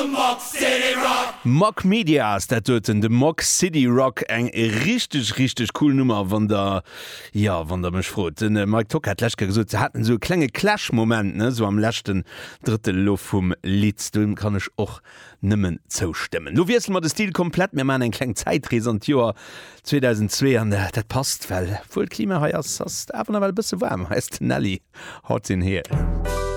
Mock Medias, dat doten de Mock City Rock eng richtig cool Nummer wann der mech frot. Den Mike Tock hat Läschke gesot, ze hatten so klenge Clash-Moment, ne, so am lächten dritte Lo vum Lied. Du kann ich och nimmen zoustimmen. Du wirst mal den Stil komplett mir man en kleng Zeitresent Joer 2002 an dat passt well. Voll Klima heiers ass awer well bisse warm, heist Nelly haut sinn her.